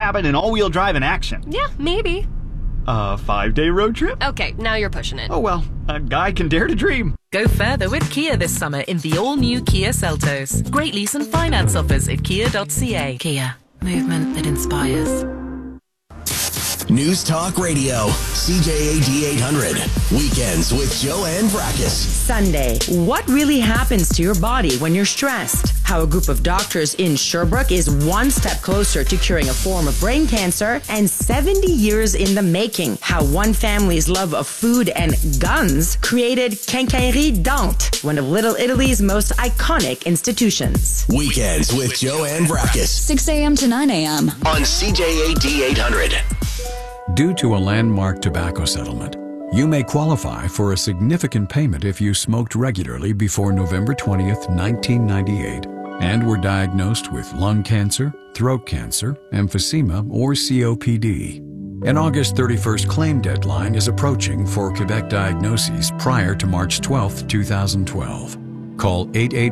cabin and all-wheel drive in action. Yeah, maybe. A 5-day road trip? Okay, now you're pushing it. Oh well, a guy can dare to dream. Go further with Kia this summer in the all-new Kia Seltos. Great lease and finance offers at kia.ca. Kia, movement that inspires. News Talk Radio, CJAD 800. Weekends with Joanne Vrackus. Sunday, what really happens to your body when you're stressed? How a group of doctors in Sherbrooke is one step closer to curing a form of brain cancer, and 70 years in the making. How one family's love of food and guns created Quincaillerie Dante, one of Little Italy's most iconic institutions. Weekends with Joanne Vrackus. 6 a.m. to 9 a.m. on CJAD 800. Due to a landmark tobacco settlement, you may qualify for a significant payment if you smoked regularly before November 20th, 1998, and were diagnosed with lung cancer, throat cancer, emphysema, or COPD. An August 31st claim deadline is approaching for Quebec diagnoses prior to March 12th, 2012. Call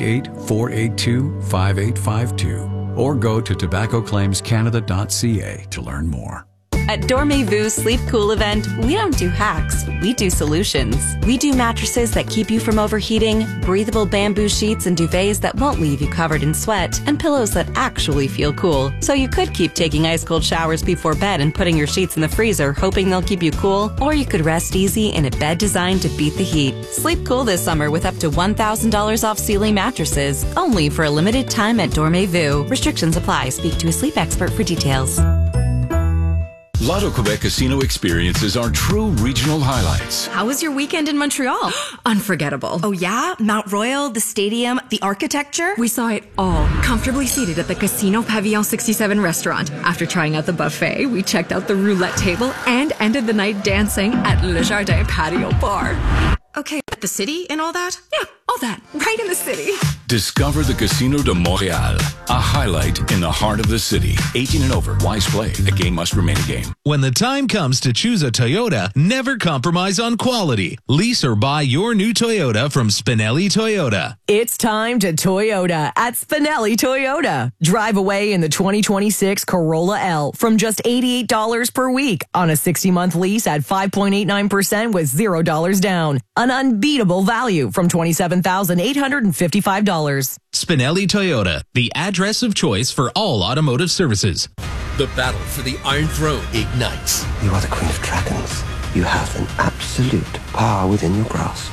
888-482-5852 or go to tobaccoclaimscanada.ca to learn more. At Dormez-vous Sleep Cool event, we don't do hacks, we do solutions. We do mattresses that keep you from overheating, breathable bamboo sheets and duvets that won't leave you covered in sweat, and pillows that actually feel cool. So you could keep taking ice-cold showers before bed and putting your sheets in the freezer, hoping they'll keep you cool, or you could rest easy in a bed designed to beat the heat. Sleep cool this summer with up to $1,000 off Sealy mattresses, only for a limited time at Dormez-vous. Restrictions apply. Speak to a sleep expert for details. Lotto Quebec casino experiences are true regional highlights. How was your weekend in Montreal? Unforgettable. Oh yeah? Mount Royal, the stadium, the architecture? We saw it all, comfortably seated at the Casino Pavillon 67 restaurant. After trying out the buffet, we checked out the roulette table and ended the night dancing at Le Jardin Patio Bar. Okay, but the city and all that? Yeah, all that, right in the city. Discover the Casino de Montréal, a highlight in the heart of the city. 18 and over, wise play. The game must remain a game. When the time comes to choose a Toyota, never compromise on quality. Lease or buy your new Toyota from Spinelli Toyota. It's time to Toyota at Spinelli Toyota. Drive away in the 2026 Corolla L from just $88 per week on a 60-month lease at 5.89% with $0 down. An unbeatable value from $27,855. Spinelli Toyota, the address of choice for all automotive services. The battle for the Iron Throne ignites. You are the Queen of Dragons. You have an absolute power within your grasp.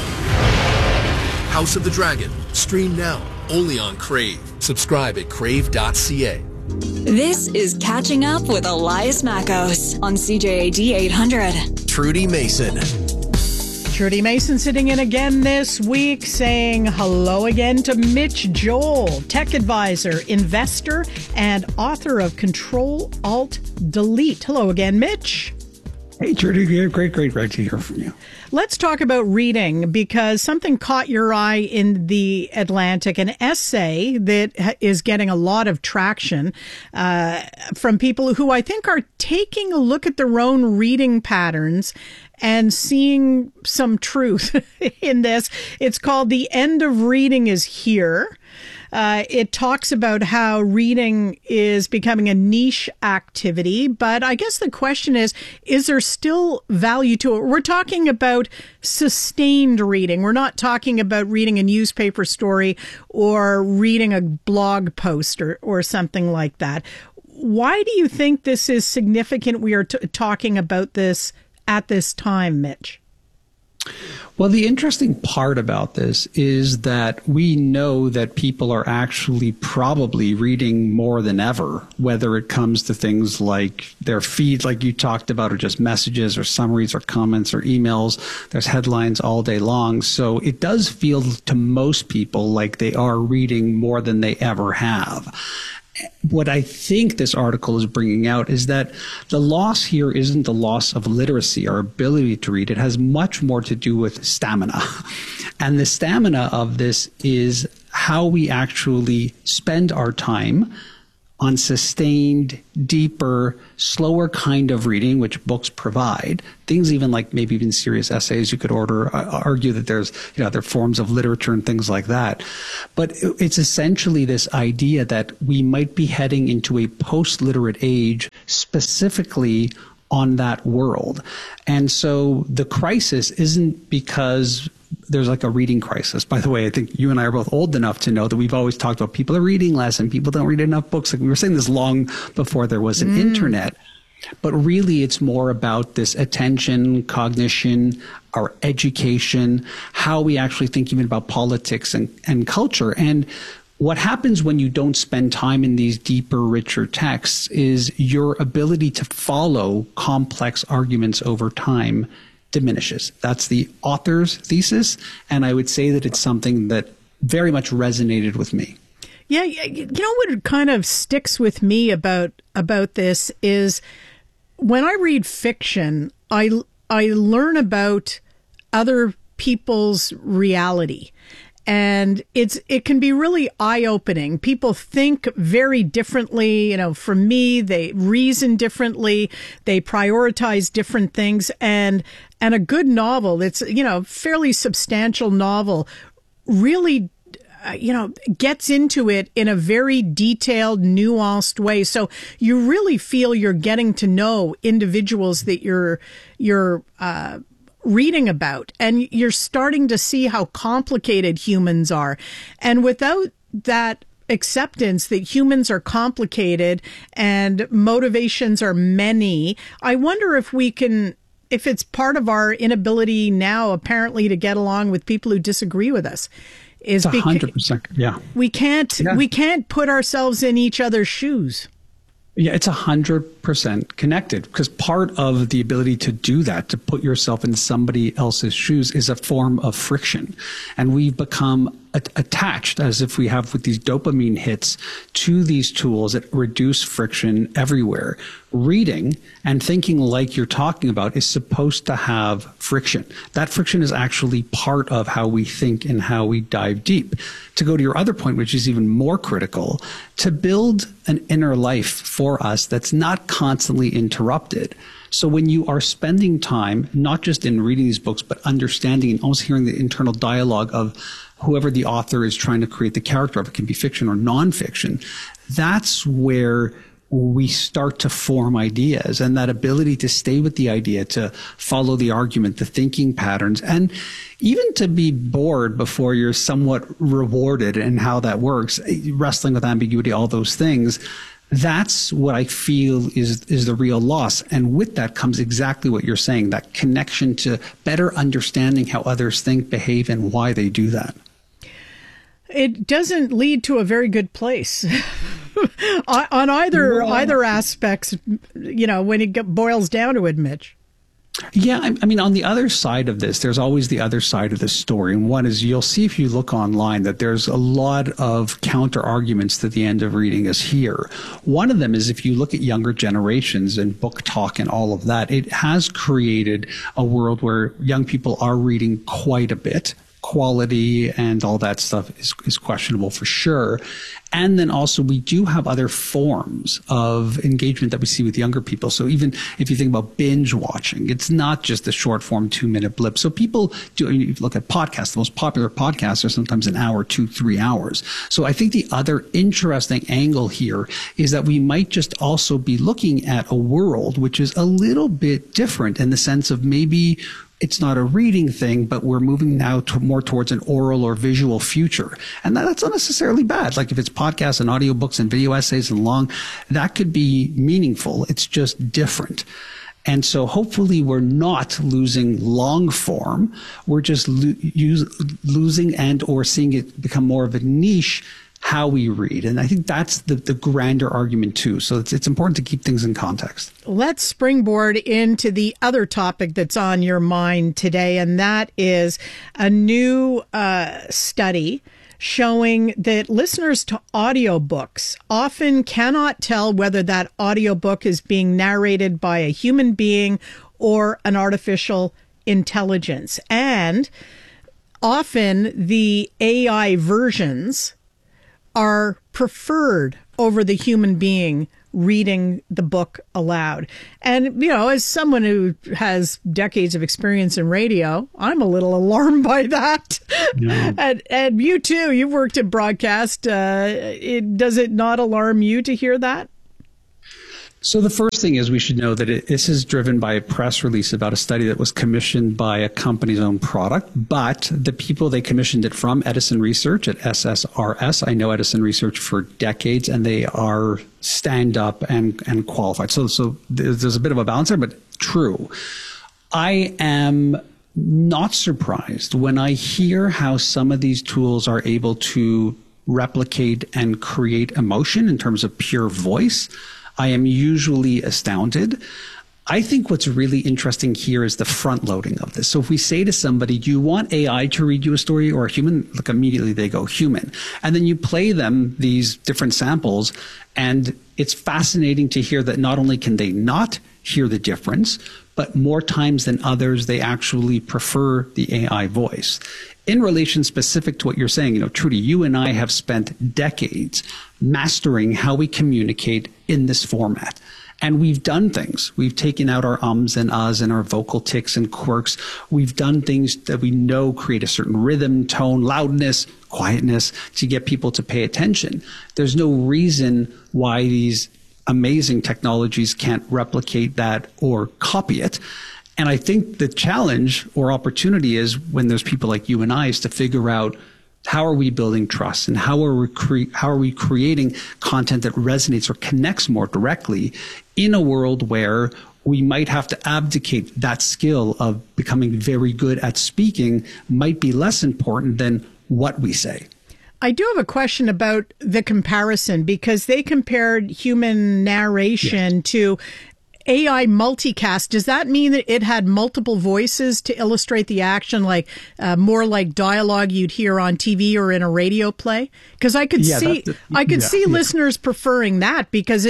House of the Dragon. Stream now, only on Crave. Subscribe at crave.ca. This is Catching Up with Elias Mackos on CJAD 800. Trudy Mason. Trudy Mason sitting in again this week, saying hello again to Mitch Joel, tech advisor, investor, and author of Control Alt Delete. Hello again, Mitch. Hey, Trudy, great to hear from you. Let's talk about reading, because something caught your eye in The Atlantic, an essay that is getting a lot of traction from people who I think are taking a look at their own reading patterns and seeing some truth in this. It's called The End of Reading is Here. It talks about how reading is becoming a niche activity, but I guess the question is there still value to it? We're talking about sustained reading. We're not talking about reading a newspaper story or reading a blog post or something like that. Why do you think this is significant? We are talking about this at this time, Mitch. Well, the interesting part about this is that we know that people are actually probably reading more than ever, whether it comes to things like their feed, like you talked about, or just messages or summaries or comments or emails. There's headlines all day long. So it does feel to most people like they are reading more than they ever have. What I think this article is bringing out is that the loss here isn't the loss of literacy or ability to read. It has much more to do with stamina. And the stamina of this is how we actually spend our time on sustained, deeper, slower kind of reading, which books provide. Things even like maybe even serious essays, you could argue that there's, other forms of literature and things like that. But it's essentially this idea that we might be heading into a post-literate age specifically on that world. And so the crisis isn't because there's like a reading crisis. By the way, I think you and I are both old enough to know that we've always talked about people are reading less and people don't read enough books. Like we were saying this long before there was an internet. But really, it's more about this attention, cognition, our education, how we actually think even about politics and culture. And what happens when you don't spend time in these deeper, richer texts is your ability to follow complex arguments over time diminishes. That's the author's thesis, and I would say that it's something that very much resonated with me. Yeah, what kind of sticks with me about this is when I read fiction, I learn about other people's reality. And it can be really eye-opening. People think very differently. For me, they reason differently. They prioritize different things. And a good novel, it's, fairly substantial novel, really, gets into it in a very detailed, nuanced way. So you really feel you're getting to know individuals that you're reading about, and you're starting to see how complicated humans are. And without that acceptance that humans are complicated and motivations are many, I wonder if it's part of our inability now, apparently, to get along with people who disagree with us. Is 100%. Yeah. We can't put ourselves in each other's shoes. Yeah, it's 100% connected, because part of the ability to do that, to put yourself in somebody else's shoes, is a form of friction. And we've become attached, as if we have with these dopamine hits, to these tools that reduce friction everywhere. Reading and thinking like you're talking about is supposed to have friction. That friction is actually part of how we think and how we dive deep. To go to your other point, which is even more critical, to build an inner life for us that's not constantly interrupted. So when you are spending time, not just in reading these books, but understanding and almost hearing the internal dialogue of whoever the author is trying to create the character of, it can be fiction or nonfiction, that's where we start to form ideas, and that ability to stay with the idea, to follow the argument, the thinking patterns, and even to be bored before you're somewhat rewarded in how that works, wrestling with ambiguity, all those things. That's what I feel is the real loss. And with that comes exactly what you're saying, that connection to better understanding how others think, behave, and why they do that. It doesn't lead to a very good place on either aspects, when it boils down to it, Mitch. Yeah, I mean, on the other side of this, there's always the other side of the story. And one is, you'll see if you look online that there's a lot of counter arguments that the end of reading is here. One of them is, if you look at younger generations and book talk and all of that, it has created a world where young people are reading quite a bit. Quality and all that stuff is questionable for sure. And then also we do have other forms of engagement that we see with younger people. So even if you think about binge watching, it's not just a short form 2-minute blip. So people do, if you look at podcasts, the most popular podcasts are sometimes an hour, 2-3 hours. So I think the other interesting angle here is that we might just also be looking at a world which is a little bit different, in the sense of maybe it's not a reading thing, but we're moving now more towards an oral or visual future. And that's not necessarily bad. Like if it's podcasts and audiobooks and video essays and long, that could be meaningful. It's just different. And so hopefully we're not losing long form. We're just losing and or seeing it become more of a niche, how we read. And I think that's the grander argument too. So it's important to keep things in context. Let's springboard into the other topic that's on your mind today, and that is a new study showing that listeners to audiobooks often cannot tell whether that audiobook is being narrated by a human being or an artificial intelligence. And often the AI versions are preferred over the human being reading the book aloud. And, as someone who has decades of experience in radio, I'm a little alarmed by that. Yeah. And you too, you've worked in broadcast. Does it not alarm you to hear that? So the first thing is we should know that this is driven by a press release about a study that was commissioned by a company's own product, but the people they commissioned it from, Edison Research at SSRS, I know Edison Research for decades, and they are stand up and qualified. So there's a bit of a balance there, but true. I am not surprised when I hear how some of these tools are able to replicate and create emotion in terms of pure voice. I am usually astounded. I think what's really interesting here is the front loading of this. So if we say to somebody, do you want AI to read you a story or a human? Look, immediately they go human. And then you play them these different samples, and it's fascinating to hear that not only can they not hear the difference, but more times than others, they actually prefer the AI voice. In relation specific to what you're saying, Trudy, you and I have spent decades mastering how we communicate in this format. And we've done things. We've taken out our ums and uhs and our vocal tics and quirks. We've done things that we know create a certain rhythm, tone, loudness, quietness to get people to pay attention. There's no reason why these amazing technologies can't replicate that or copy it. And I think the challenge or opportunity is when there's people like you and I is to figure out how are we building trust and how are we creating content that resonates or connects more directly in a world where we might have to abdicate that skill of becoming very good at speaking might be less important than what we say. I do have a question about the comparison because they compared human narration to AI multicast. Does that mean that it had multiple voices to illustrate the action, like more like dialogue you'd hear on TV or in a radio play? Because I could see listeners preferring that because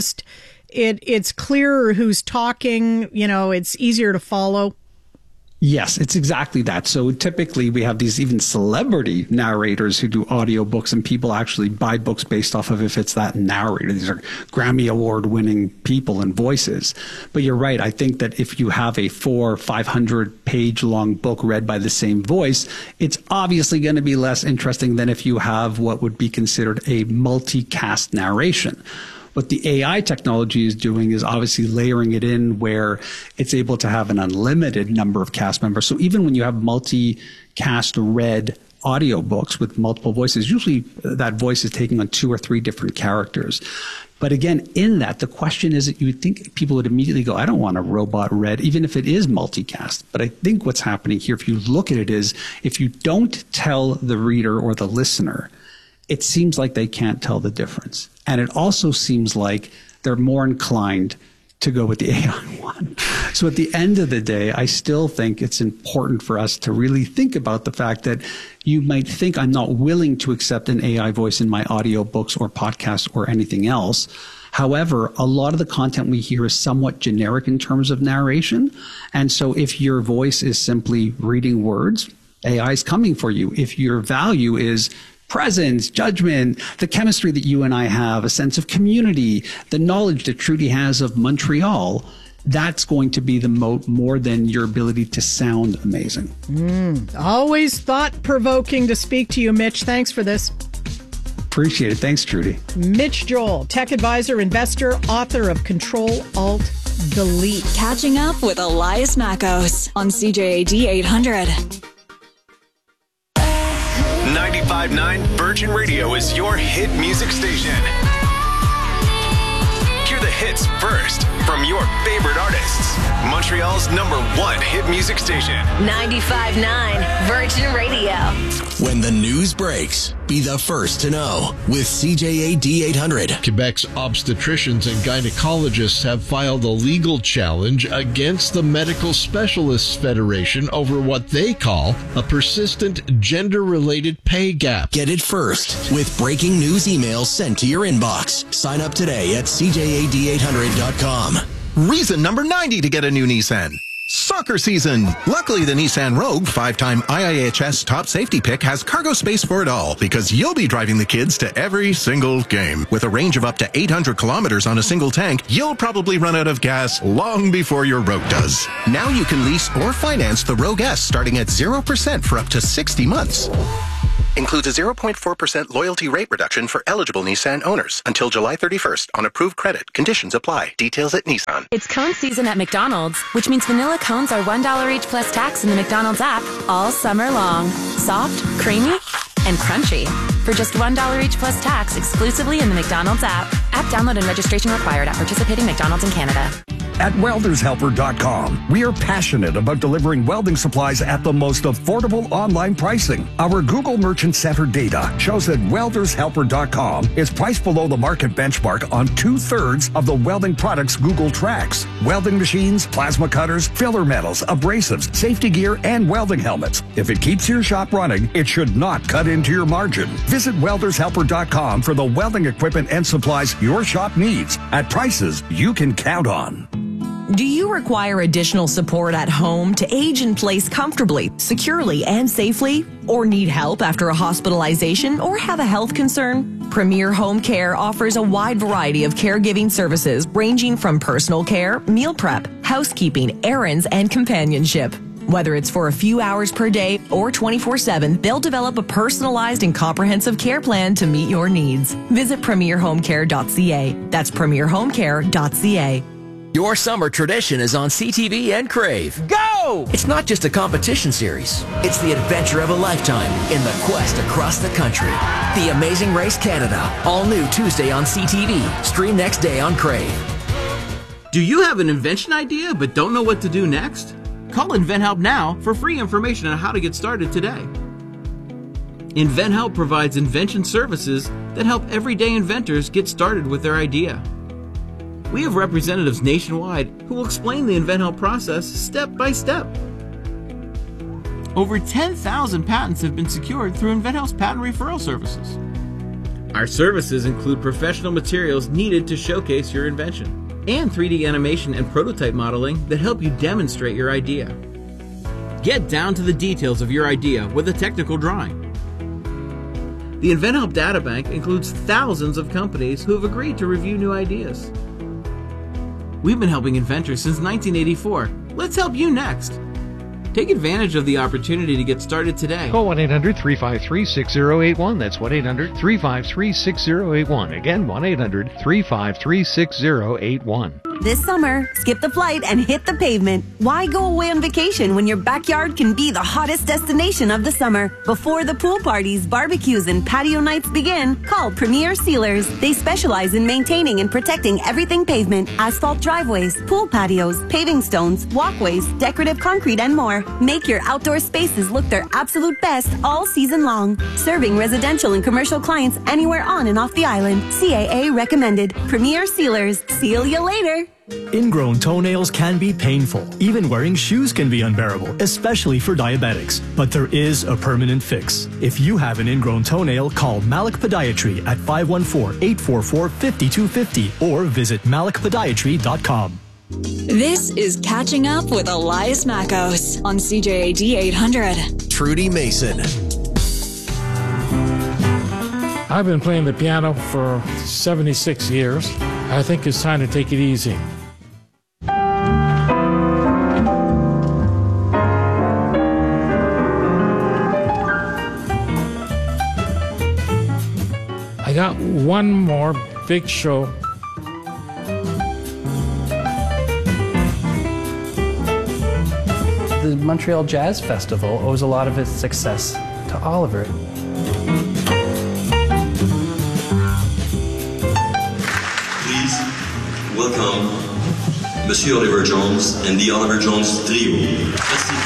it's clearer who's talking. It's easier to follow. Yes, it's exactly that. So typically we have these even celebrity narrators who do audiobooks, and people actually buy books based off of if it's that narrator. These are Grammy Award winning people and voices. But you're right. I think that if you have a 400-500 page long book read by the same voice, it's obviously going to be less interesting than if you have what would be considered a multicast narration. What the AI technology is doing is obviously layering it in where it's able to have an unlimited number of cast members. So even when you have multicast read audiobooks with multiple voices, usually that voice is taking on 2 or 3 different characters. But again, in that, the question is that you would think people would immediately go, I don't want a robot read, even if it is multicast. But I think what's happening here, if you look at it, is if you don't tell the reader or the listener, it seems like they can't tell the difference. And it also seems like they're more inclined to go with the AI one. So at the end of the day, I still think it's important for us to really think about the fact that you might think I'm not willing to accept an AI voice in my audiobooks or podcasts or anything else. However, a lot of the content we hear is somewhat generic in terms of narration. And so if your voice is simply reading words, AI is coming for you. If your value is presence, judgment, the chemistry that you and I have, a sense of community, the knowledge that Trudy has of Montreal, that's going to be the moat more than your ability to sound amazing. Always thought-provoking to speak to you, Mitch. Thanks for this. Appreciate it. Thanks, Trudy. Mitch Joel, tech advisor, investor, author of Control, Alt, Delete. Catching up with Elias Mackos on CJAD 800. 95.9 Virgin Radio is your hit music station. Hear the hits first from your favorite artists. Montreal's #1 hit music station. 95.9 Virgin Radio. When the news breaks, be the first to know with CJAD 800. Quebec's obstetricians and gynecologists have filed a legal challenge against the Medical Specialists Federation over what they call a persistent gender-related pay gap. Get it first with breaking news emails sent to your inbox. Sign up today at CJAD800.com. Reason number 90 to get a new Nissan. Soccer season! Luckily, the Nissan Rogue 5-time IIHS top safety pick has cargo space for it all because you'll be driving the kids to every single game. With a range of up to 800 kilometers on a single tank, you'll probably run out of gas long before your Rogue does. Now you can lease or finance the Rogue S starting at 0% for up to 60 months. Includes a 0.4% loyalty rate reduction for eligible Nissan owners until July 31st on approved credit. Conditions apply. Details at Nissan. It's cone season at McDonald's, which means vanilla cones are $1 each plus tax in the McDonald's app all summer long. Soft, creamy, and crunchy. For just $1 each plus tax exclusively in the McDonald's app. App download and registration required at participating McDonald's in Canada. At weldershelper.com, we are passionate about delivering welding supplies at the most affordable online pricing. Our Google Merchant Center data shows that weldershelper.com is priced below the market benchmark on 2/3 of the welding products Google tracks. Welding machines, plasma cutters, filler metals, abrasives, safety gear, and welding helmets. If it keeps your shop running, it should not cut into your margin. Visit weldershelper.com for the welding equipment and supplies your shop needs at prices you can count on. Do you require additional support at home to age in place comfortably, securely, and safely? Or need help after a hospitalization or have a health concern? Premier Home Care offers a wide variety of caregiving services ranging from personal care, meal prep, housekeeping, errands, and companionship. Whether it's for a few hours per day or 24/7, they'll develop a personalized and comprehensive care plan to meet your needs. Visit premierhomecare.ca. That's premierhomecare.ca. Your summer tradition is on CTV and Crave. Go! It's not just a competition series. It's the adventure of a lifetime in the quest across the country. The Amazing Race Canada. All new Tuesday on CTV. Stream next day on Crave. Do you have an invention idea but don't know what to do next? Call InventHelp now for free information on how to get started today. InventHelp provides invention services that help everyday inventors get started with their idea. We have representatives nationwide who will explain the InventHelp process step by step. Over 10,000 patents have been secured through InventHelp's patent referral services. Our services include professional materials needed to showcase your invention, and 3D animation and prototype modeling that help you demonstrate your idea. Get down to the details of your idea with a technical drawing. The InventHelp Databank includes thousands of companies who have agreed to review new ideas. We've been helping inventors since 1984. Let's help you next. Take advantage of the opportunity to get started today. Call 1-800-353-6081. That's 1-800-353-6081. Again, 1-800-353-6081. This summer, skip the flight and hit the pavement. Why go away on vacation when your backyard can be the hottest destination of the summer? Before the pool parties, barbecues, and patio nights begin, call Premier Sealers. They specialize in maintaining and protecting everything pavement, asphalt driveways, pool patios, paving stones, walkways, decorative concrete, and more. Make your outdoor spaces look their absolute best all season long. Serving residential and commercial clients anywhere on and off the island. CAA recommended. Premier Sealers. Seal you later. Ingrown toenails can be painful. Even wearing shoes can be unbearable, especially for diabetics. But there is a permanent fix. If you have an ingrown toenail, call Malik Podiatry at 514-844-5250 or visit malikpodiatry.com. This is Catching Up with Elias Mackos on CJAD 800. Trudy Mason. I've been playing the piano for 76 years. I think it's time to take it easy. I got one more big show. The Montreal Jazz Festival owes a lot of its success to Oliver. Please welcome Monsieur Oliver Jones and the Oliver Jones Trio. Merci.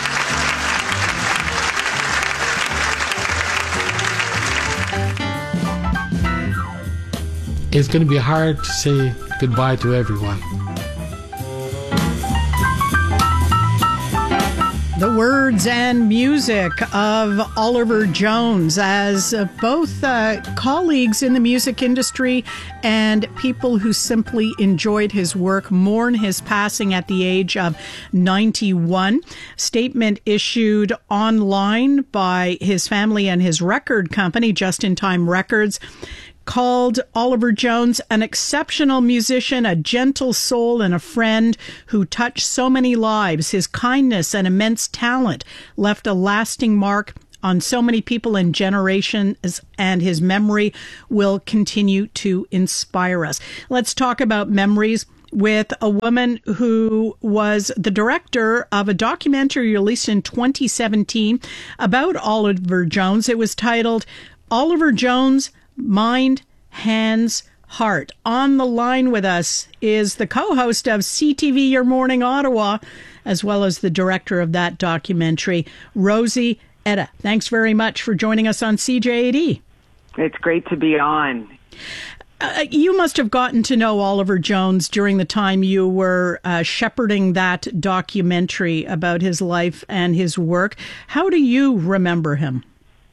It's going to be hard to say goodbye to everyone. The words and music of Oliver Jones, as both colleagues in the music industry and people who simply enjoyed his work mourn his passing at the age of 91. Statement issued online by his family and his record company, Just in Time Records, called Oliver Jones an exceptional musician, a gentle soul, and a friend who touched so many lives. His kindness and immense talent left a lasting mark on so many people and generations, and his memory will continue to inspire us. Let's talk about memories with a woman who was the director of a documentary released in 2017 about Oliver Jones. It was titled Oliver Jones, Mind, Hands, Heart. On the line with us is the co-host of CTV Your Morning Ottawa, as well as the director of that documentary, Rosie Etta. Thanks very much for joining us on CJAD. It's great to be on. You must have gotten to know Oliver Jones during the time you were shepherding that documentary about his life and his work. How do you remember him?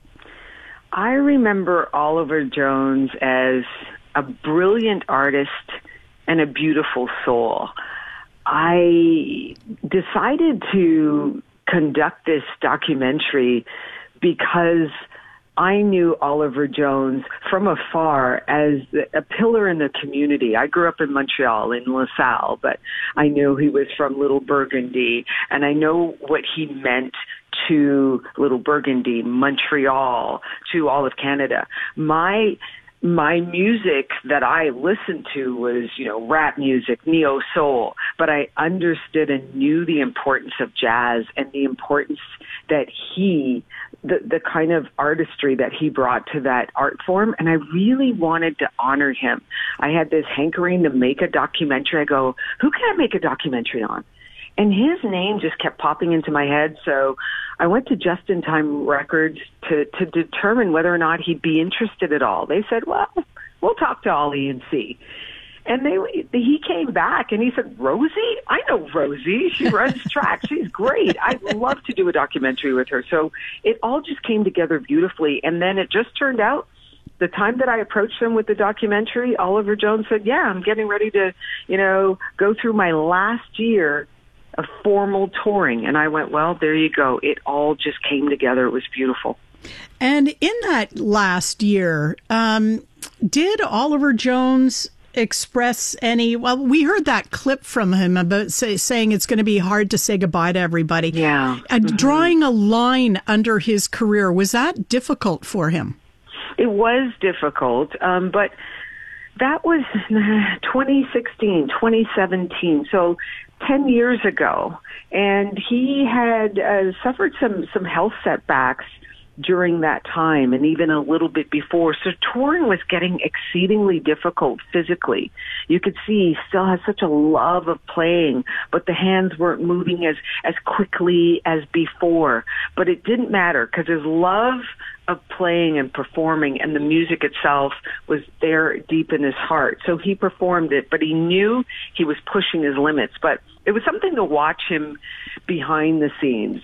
I remember Oliver Jones as a brilliant artist and a beautiful soul. I decided to conduct this documentary because I knew Oliver Jones from afar as a pillar in the community. I grew up in Montreal, in LaSalle, but I knew he was from Little Burgundy, and I know what he meant to Little Burgundy, Montreal, to all of Canada. My music that I listened to was, rap music, neo soul, but I understood and knew the importance of jazz and the importance that the kind of artistry that he brought to that art form. And I really wanted to honor him. I had this hankering to make a documentary. I go, who can I make a documentary on? And his name just kept popping into my head. So I went to Just in Time Records to determine whether or not he'd be interested at all. They said, well, we'll talk to Ollie and see. And he came back and he said, Rosie? I know Rosie. She runs track. She's great. I'd love to do a documentary with her. So it all just came together beautifully. And then it just turned out, the time that I approached him with the documentary, Oliver Jones said, yeah, I'm getting ready to, go through my last year of formal touring. And I went, well, there you go. It all just came together. It was beautiful. And in that last year, did Oliver Jones express we heard that clip from him about saying it's going to be hard to say goodbye to everybody. Yeah. Drawing a line under his career, was that difficult for him? It was difficult, but that was 2016, 2017, so 10 years ago. And he had suffered some health setbacks during that time and even a little bit before. So touring was getting exceedingly difficult physically. You could see he still has such a love of playing, but the hands weren't moving as quickly as before. But it didn't matter because his love of playing and performing and the music itself was there deep in his heart. So he performed it, but he knew he was pushing his limits. But it was something to watch him behind the scenes.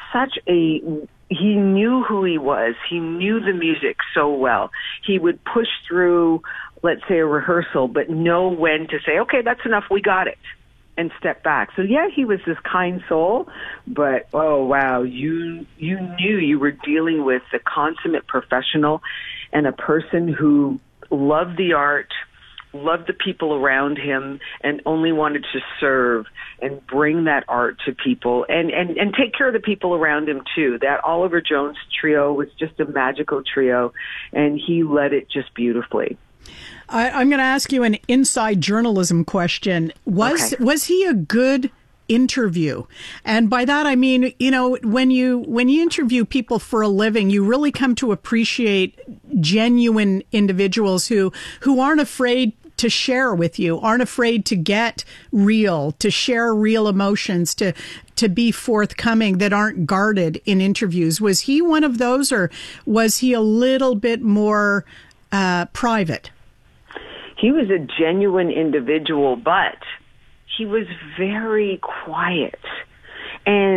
He knew who he was. He knew the music so well. He would push through, let's say, a rehearsal, but know when to say, okay, that's enough, we got it, and step back. So yeah, he was this kind soul, but oh wow, you knew you were dealing with a consummate professional and a person who loved the art, loved the people around him, and only wanted to serve and bring that art to people and take care of the people around him too. That Oliver Jones trio was just a magical trio, and he led it just beautifully. I'm going to ask you an inside journalism question. Was he a good interview? And by that I mean, when you interview people for a living, you really come to appreciate genuine individuals who aren't afraid to share with you, aren't afraid to get real, to share real emotions, to be forthcoming, that aren't guarded in interviews. Was he one of those, or was he a little bit more private? He was a genuine individual, but he was very quiet. And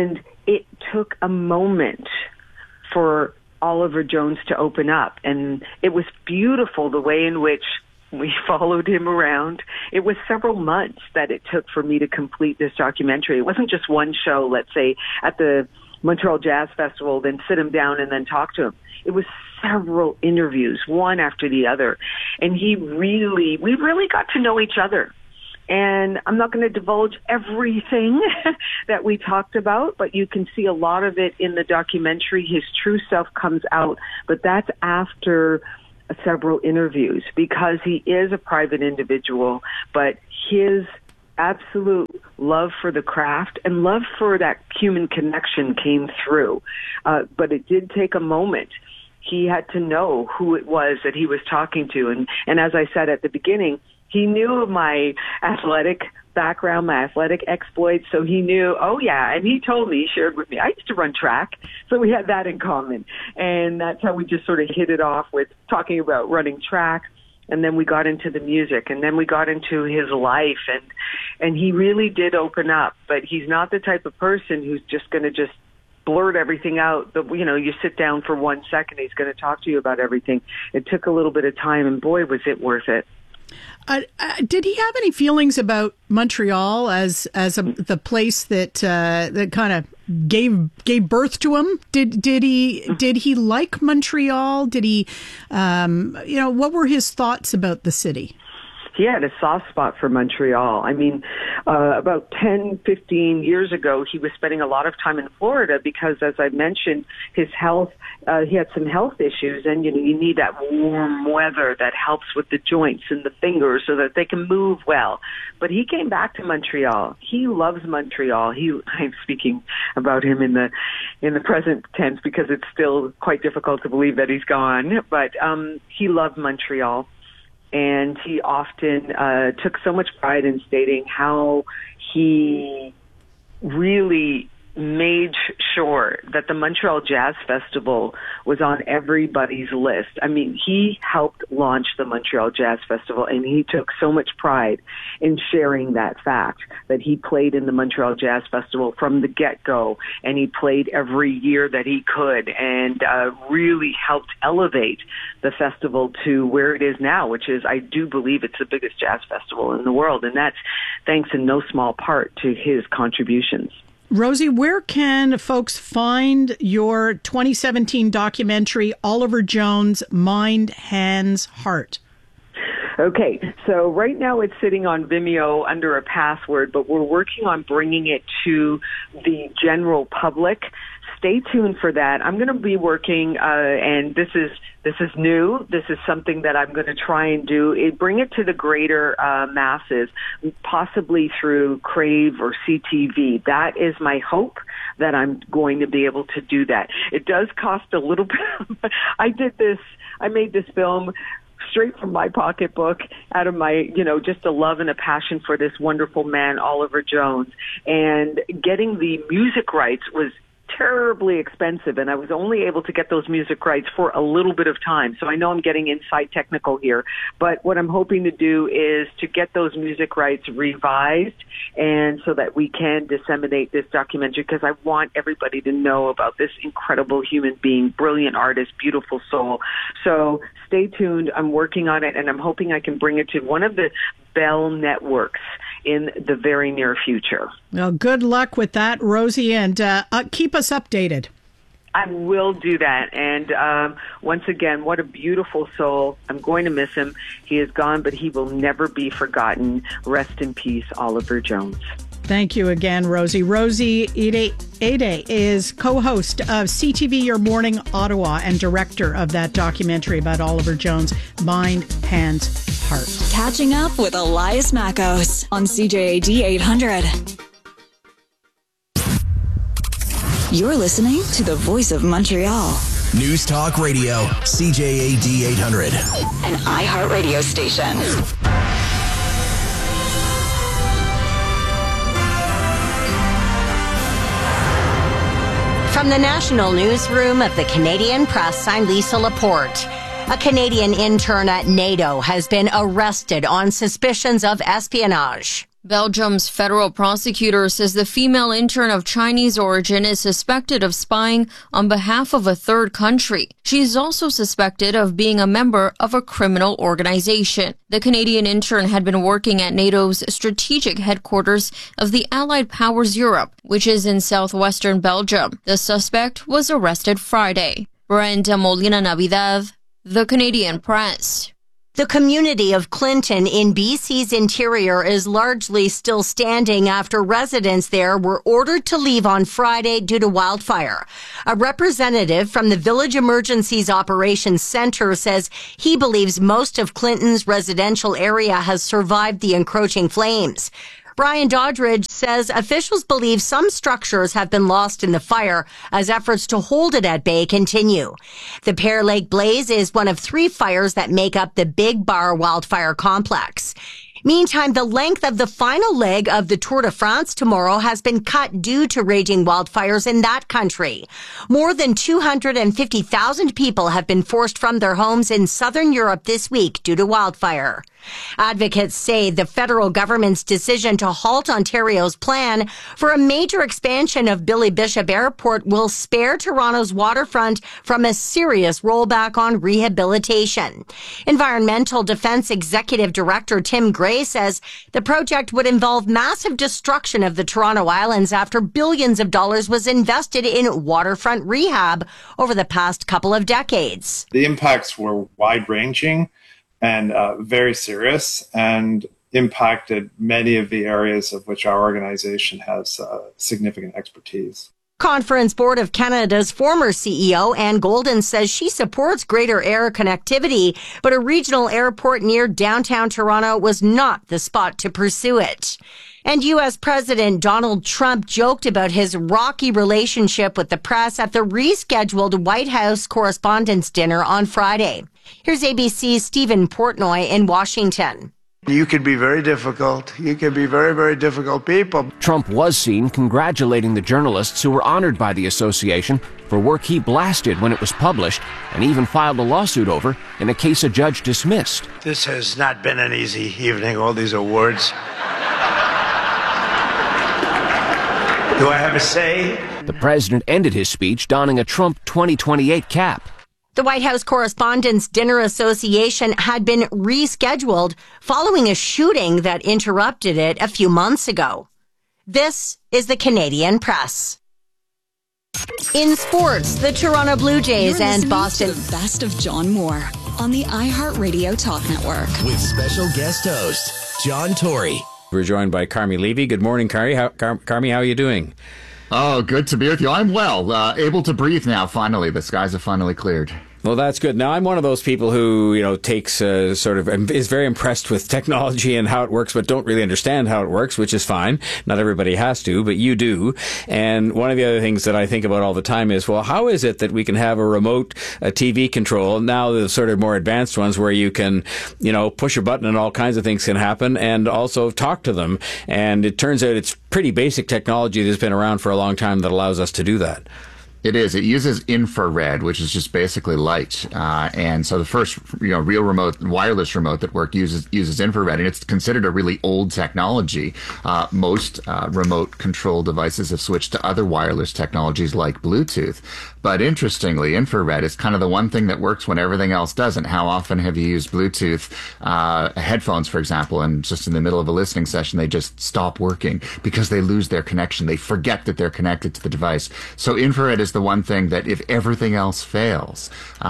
it took a moment for Oliver Jones to open up. And it was beautiful the way in which we followed him around. It was several months that it took for me to complete this documentary. It wasn't just one show, let's say, at the Montreal Jazz Festival, then sit him down and then talk to him. It was several interviews, one after the other. And we really got to know each other. And I'm not going to divulge everything that we talked about, but you can see a lot of it in the documentary. His true self comes out, but that's after several interviews, because he is a private individual, but his absolute love for the craft and love for that human connection came through. But it did take a moment. He had to know who it was that he was talking to. And as I said at the beginning, he knew of my athletic background, my athletic exploits, so he knew, oh yeah, and he told me, he shared with me, I used to run track, so we had that in common. And that's how we just sort of hit it off with talking about running track. And then we got into the music, and then we got into his life, and he really did open up. But he's not the type of person who's just going to just blurt everything out. But, you sit down for 1 second, he's going to talk to you about everything. It took a little bit of time, and boy, was it worth it. Did he have any feelings about Montreal as the place that kind of gave birth to him? Did he like Montreal? Did he, what were his thoughts about the city? He had a soft spot for Montreal. I mean, about 10, 15 years ago, he was spending a lot of time in Florida because, as I mentioned, his health, he had some health issues, and, you need that warm weather that helps with the joints and the fingers so that they can move well. But he came back to Montreal. He loves Montreal. I'm speaking about him in the present tense because it's still quite difficult to believe that he's gone. But he loved Montreal. And he often took so much pride in stating how he really made sure that the Montreal Jazz Festival was on everybody's list. I mean, he helped launch the Montreal Jazz Festival, and he took so much pride in sharing that fact that he played in the Montreal Jazz Festival from the get-go, and he played every year that he could, and really helped elevate the festival to where it is now, which is, I do believe, it's the biggest jazz festival in the world, and that's thanks in no small part to his contributions. Rosie, where can folks find your 2017 documentary, Oliver Jones, Mind, Hands, Heart? Okay, so right now it's sitting on Vimeo under a password, but we're working on bringing it to the general public. Stay tuned for that. I'm going to be working, and this is new. This is something that I'm going to try and do. Bring it to the greater masses, possibly through Crave or CTV. That is my hope, that I'm going to be able to do that. It does cost a little bit. I made this film straight from my pocketbook, out of my, just a love and a passion for this wonderful man, Oliver Jones. And getting the music rights was terribly expensive, and I was only able to get those music rights for a little bit of time. So I know I'm getting inside technical here, but what I'm hoping to do is to get those music rights revised, and so that we can disseminate this documentary, because I want everybody to know about this incredible human being, brilliant artist, beautiful soul. So stay tuned. I'm working on it, and I'm hoping I can bring it to one of the Bell networks in the very near future. Well, good luck with that, Rosie, and keep us updated. I will do that. And once again, what a beautiful soul. I'm going to miss him. He is gone, but he will never be forgotten. Rest in peace, Oliver Jones. Thank you again, Rosie. Rosie Ede is co-host of CTV Your Morning Ottawa and director of that documentary about Oliver Jones, Mind, Hands, Heart. Catching up with Elias Mackos on CJAD 800. You're listening to the Voice of Montreal. News Talk Radio, CJAD 800. An iHeartRadio station. From the National Newsroom of the Canadian Press, I'm Lisa Laporte. A Canadian intern at NATO has been arrested on suspicions of espionage. Belgium's federal prosecutor says the female intern of Chinese origin is suspected of spying on behalf of a third country. She is also suspected of being a member of a criminal organization. The Canadian intern had been working at NATO's strategic headquarters of the Allied Powers Europe, which is in southwestern Belgium. The suspect was arrested Friday. Brenda Molina Navidad, The Canadian Press. The community of Clinton in BC's interior is largely still standing after residents there were ordered to leave on Friday due to wildfire. A representative from the Village Emergencies Operations Center says he believes most of Clinton's residential area has survived the encroaching flames. Brian Doddridge says officials believe some structures have been lost in the fire as efforts to hold it at bay continue. The Pear Lake blaze is one of 3 fires that make up the Big Bar wildfire complex. Meantime, the length of the final leg of the Tour de France tomorrow has been cut due to raging wildfires in that country. More than 250,000 people have been forced from their homes in southern Europe this week due to wildfire. Advocates say the federal government's decision to halt Ontario's plan for a major expansion of Billy Bishop Airport will spare Toronto's waterfront from a serious rollback on rehabilitation. Environmental Defense Executive Director Tim Gray says the project would involve massive destruction of the Toronto Islands after billions of dollars was invested in waterfront rehab over the past couple of decades. The impacts were wide-ranging and very serious, and impacted many of the areas of which our organization has significant expertise. Conference Board of Canada's former CEO, Anne Golden, says she supports greater air connectivity, but a regional airport near downtown Toronto was not the spot to pursue it. And U.S. President Donald Trump joked about his rocky relationship with the press at the rescheduled White House Correspondents' Dinner on Friday. Here's ABC's Stephen Portnoy in Washington. You can be very difficult. You can be very, very difficult people. Trump was seen congratulating the journalists who were honored by the association for work he blasted when it was published, and even filed a lawsuit over in a case a judge dismissed. This has not been an easy evening, all these awards. Do I have a say? The president ended his speech donning a Trump 2028 cap. The White House Correspondents' Dinner Association had been rescheduled following a shooting that interrupted it a few months ago. This is the Canadian Press. In sports, the Toronto Blue Jays and Boston. To the best of John Moore on the iHeartRadio Talk Network. With special guest host, John Tory. We're joined by Carmi Levy. Good morning, Carmi. How are you doing? Oh, good to be with you. I'm well, able to breathe now, finally. The skies have finally cleared. Well, that's good. Now, I'm one of those people who, takes is very impressed with technology and how it works, but don't really understand how it works, which is fine. Not everybody has to, but you do. And one of the other things that I think about all the time is, well, how is it that we can have a remote TV control, now the sort of more advanced ones where you can, push a button and all kinds of things can happen, and also talk to them. And it turns out it's pretty basic technology that's been around for a long time that allows us to do that. It is. It uses infrared, which is just basically light. And so the first, real remote, wireless remote that worked uses infrared, and it's considered a really old technology. Most remote control devices have switched to other wireless technologies like Bluetooth. But interestingly, infrared is kind of the one thing that works when everything else doesn't. How often have you used Bluetooth headphones, for example, and just in the middle of a listening session, they just stop working because they lose their connection. They forget that they're connected to the device. So infrared is the one thing that if everything else fails,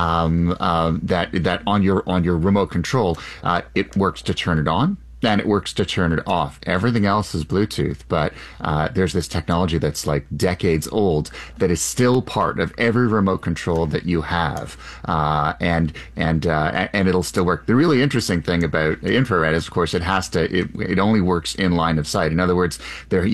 that on your remote control, it works to turn it on. And it works to turn it off. Everything else is Bluetooth, but there's this technology that's like decades old that is still part of every remote control that you have, and it'll still work. The really interesting thing about infrared is, of course, it only works in line of sight. In other words, there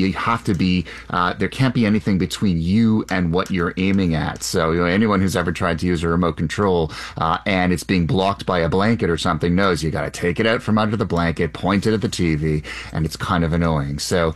can't be anything between you and what you're aiming at. So anyone who's ever tried to use a remote control and it's being blocked by a blanket or something knows you got to take it out from under the blanket, point pointed at the TV, and it's kind of annoying. So,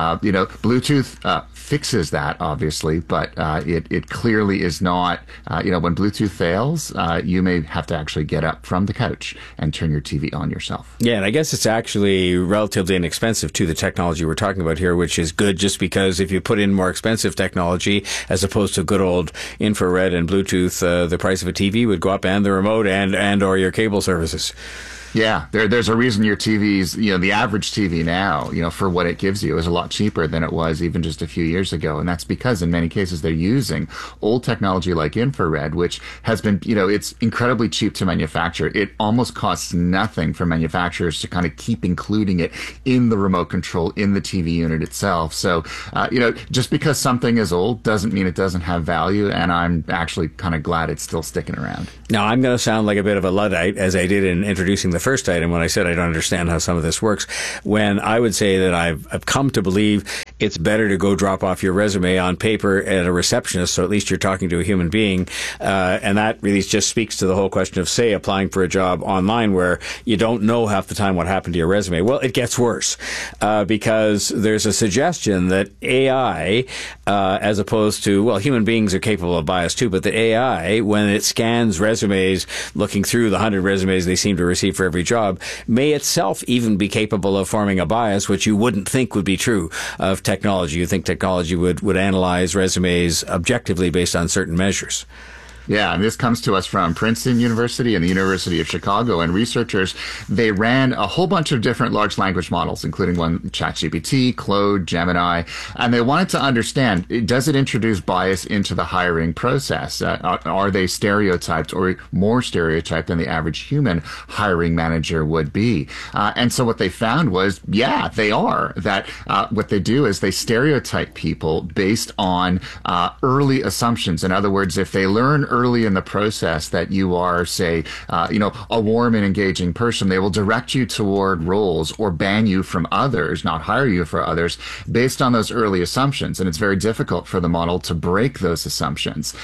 Bluetooth fixes that, obviously, but it clearly is not, when Bluetooth fails, you may have to actually get up from the couch and turn your TV on yourself. Yeah, and I guess it's actually relatively inexpensive to the technology we're talking about here, which is good just because if you put in more expensive technology as opposed to good old infrared and Bluetooth, the price of a TV would go up, and the remote and or your cable services. Yeah, there's a reason your TV's, the average TV now, for what it gives you is a lot cheaper than it was even just a few years ago. And that's because in many cases they're using old technology like infrared, which has been, it's incredibly cheap to manufacture. It almost costs nothing for manufacturers to kind of keep including it in the remote control, in the TV unit itself. So, just because something is old doesn't mean it doesn't have value. And I'm actually kind of glad it's still sticking around. Now, I'm going to sound like a bit of a Luddite, as I did in introducing the first item when I said I don't understand how some of this works, when I would say that I've come to believe it's better to go drop off your resume on paper at a receptionist, so at least you're talking to a human being, and that really just speaks to the whole question of, say, applying for a job online where you don't know half the time what happened to your resume. Well, it gets worse because there's a suggestion that AI, as opposed to, well, human beings are capable of bias too, but the AI, when it scans resumes, looking through the 100 resumes they seem to receive for every job, may itself even be capable of forming a bias, which you wouldn't think would be true of technology. You think technology would analyze resumes objectively based on certain measures. Yeah, and this comes to us from Princeton University and the University of Chicago. And researchers, they ran a whole bunch of different large language models, including one ChatGPT, Claude, Gemini, and they wanted to understand, does it introduce bias into the hiring process? Are they stereotyped or more stereotyped than the average human hiring manager would be? And so what they found was, yeah, they are. That what they do is they stereotype people based on early assumptions. In other words, if they learn early in the process that you are, say, a warm and engaging person, they will direct you toward roles or ban you from others, not hire you for others, based on those early assumptions. And it's very difficult for the model to break those assumptions.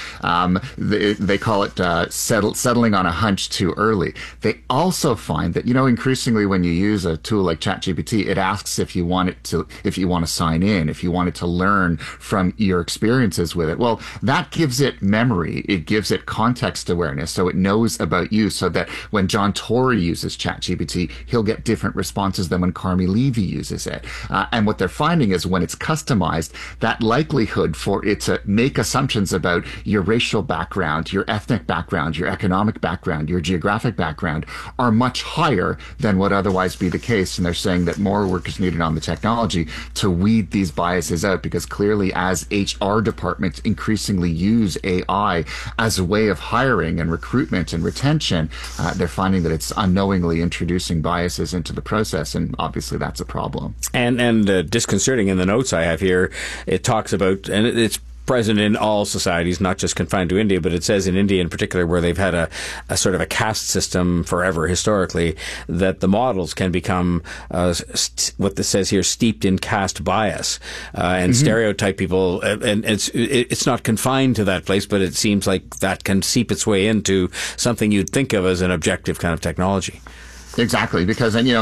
They call it settling on a hunch too early. They also find that, increasingly when you use a tool like ChatGPT, it asks if you want to sign in, if you want it to learn from your experiences with it. Well, that gives it memory. It gives it context awareness, so it knows about you, so that when John Tory uses ChatGPT, he'll get different responses than when Carmi Levy uses it. And what they're finding is when it's customized, that likelihood for it to make assumptions about your racial background, your ethnic background, your economic background, your geographic background are much higher than would otherwise be the case. And they're saying that more work is needed on the technology to weed these biases out, because clearly as HR departments increasingly use AI as a way of hiring and recruitment and retention, they're finding that it's unknowingly introducing biases into the process, and obviously that's a problem. And disconcerting in the notes I have here, it talks about, and it's present in all societies, not just confined to India, but it says in India in particular, where they've had a sort of a caste system forever historically, that the models can become what this says here, steeped in caste bias and stereotype people. And it's not confined to that place, but it seems like that can seep its way into something you'd think of as an objective kind of technology. Exactly, because in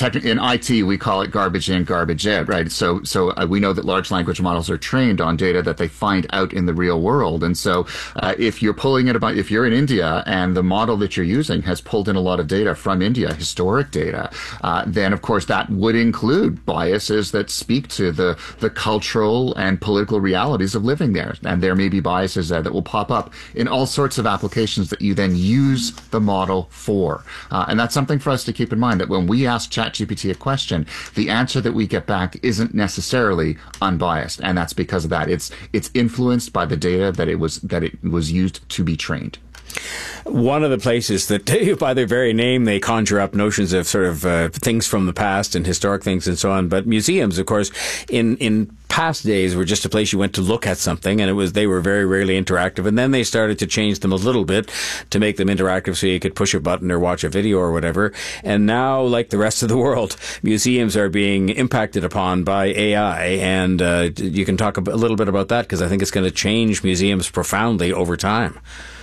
IT we call it garbage in, garbage out, right? So we know that large language models are trained on data that they find out in the real world, and so if you're if you're in India and the model that you're using has pulled in a lot of data from India, historic data, then of course that would include biases that speak to the cultural and political realities of living there, and there may be biases that will pop up in all sorts of applications that you then use the model for, and that's something for us to keep in mind, that when we ask ChatGPT a question, the answer that we get back isn't necessarily unbiased, and that's because of that. It's influenced by the data that it was used to be trained. One of the places that, by their very name, they conjure up notions of sort of things from the past and historic things and so on. But museums, of course, in past days were just a place you went to look at something, and they were very rarely interactive. And then they started to change them a little bit to make them interactive, so you could push a button or watch a video or whatever. And now, like the rest of the world, museums are being impacted upon by AI. And you can talk a little bit about that, because I think it's going to change museums profoundly over time.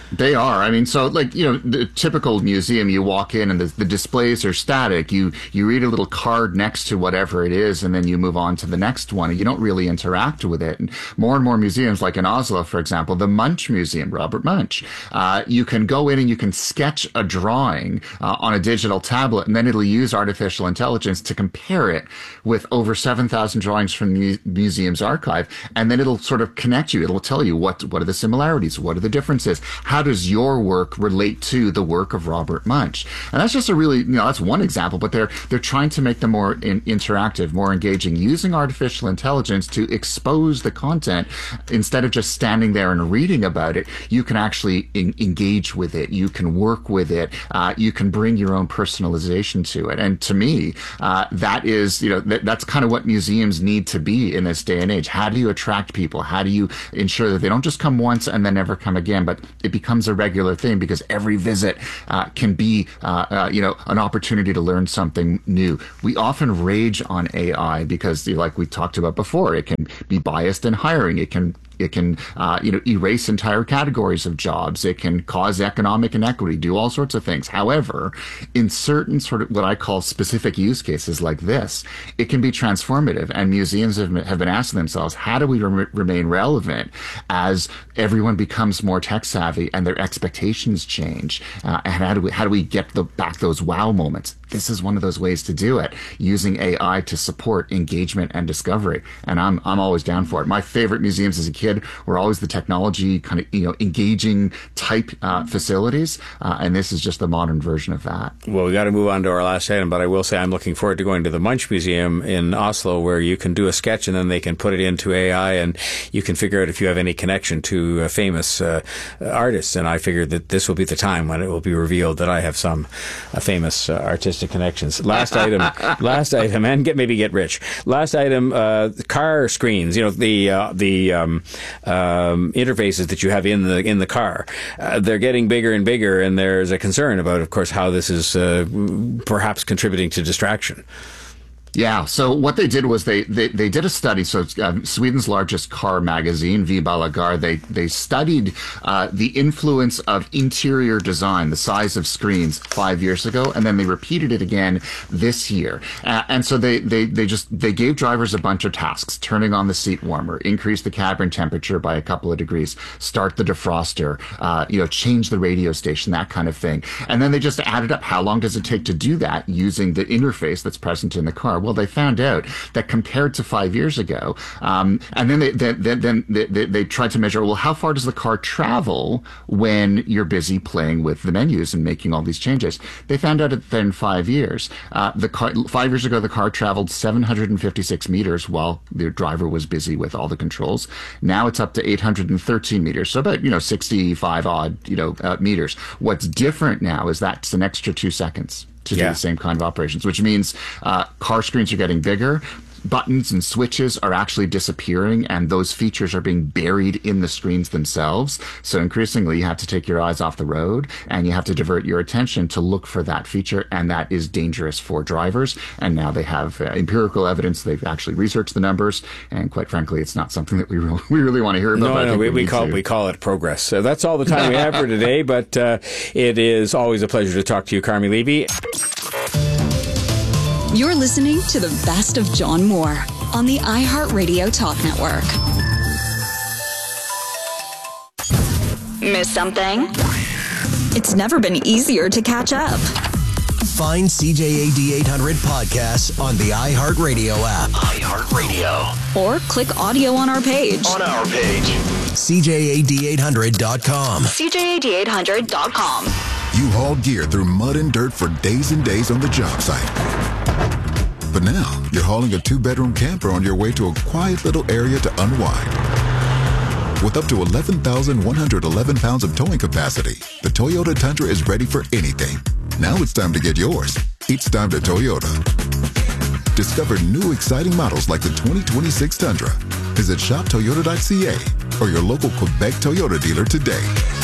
They are. I mean, so like, the typical museum, you walk in and the displays are static. You read a little card next to whatever it is, and then you move on to the next one, and you don't really interact with it. And more museums, like in Oslo, for example, the Munch Museum, Robert Munch, you can go in and you can sketch a drawing on a digital tablet, and then it'll use artificial intelligence to compare it with over 7,000 drawings from the museum's archive, and then it'll sort of connect you. It'll tell you what are the similarities, what are the differences, how does your work relate to the work of Robert Munch? And that's just a really, that's one example, but they're trying to make them more interactive, more engaging, using artificial intelligence to expose the content. Instead of just standing there and reading about it, you can actually engage with it. You can work with it. You can bring your own personalization to it. And to me, that is, that's kind of what museums need to be in this day and age. How do you attract people? How do you ensure that they don't just come once and then never come again, but it becomes a regular thing, because every visit can be, an opportunity to learn something new. We often rage on AI because, like we talked about before, it can be biased in hiring. It can erase entire categories of jobs. It can cause economic inequity, do all sorts of things. However, in certain sort of what I call specific use cases like this, it can be transformative. And museums have been asking themselves, how do we remain relevant as everyone becomes more tech savvy and their expectations change? And how do we get back those wow moments? This is one of those ways to do it, using AI to support engagement and discovery. And I'm always down for it. My favorite museums as a kid were always the technology kind of, engaging type facilities. And this is just the modern version of that. Well, we got to move on to our last item, but I will say I'm looking forward to going to the Munch Museum in Oslo, where you can do a sketch and then they can put it into AI and you can figure out if you have any connection to famous artists. And I figured that this will be the time when it will be revealed that I have some famous artistic connections. Last item, and maybe get rich. Last item, car screens. The interfaces that you have in the car. They're getting bigger and bigger, and there's a concern about, of course, how this is perhaps contributing to distraction. Yeah. So what they did was they did a study. So Sweden's largest car magazine, V Balagar, they studied the influence of interior design, the size of screens 5 years ago, and then they repeated it again this year. And so they gave drivers a bunch of tasks: turning on the seat warmer, increase the cabin temperature by a couple of degrees, start the defroster, change the radio station, that kind of thing. And then they just added up how long does it take to do that using the interface that's present in the car. Well, they found out that compared to 5 years ago, and then they tried to measure, well, how far does the car travel when you're busy playing with the menus and making all these changes? They found out that in 5 years, 5 years ago, the car traveled 756 meters while the driver was busy with all the controls. Now it's up to 813 meters, so about 65 odd meters. What's different now is that's an extra 2 seconds to do the same kind of operations, which means car screens are getting bigger. Buttons and switches are actually disappearing, and those features are being buried in the screens themselves. So increasingly, you have to take your eyes off the road, and you have to divert your attention to look for that feature, and that is dangerous for drivers. And now they have empirical evidence. They've actually researched the numbers, and quite frankly, it's not something that we really want to hear about. No, we call it progress. So that's all the time we have for today, but it is always a pleasure to talk to you, Carmi Levy. You're listening to the best of John Moore on the iHeartRadio Talk Network. Miss something? It's never been easier to catch up. Find CJAD 800 podcasts on the iHeartRadio app. iHeartRadio. Or click audio on our page. CJAD800.com. CJAD800.com. You hauled gear through mud and dirt for days and days on the job site. But now, you're hauling a 2-bedroom camper on your way to a quiet little area to unwind. With up to 11,111 pounds of towing capacity, the Toyota Tundra is ready for anything. Now it's time to get yours. It's time to Toyota. Discover new exciting models like the 2026 Tundra. Visit shoptoyota.ca or your local Quebec Toyota dealer today.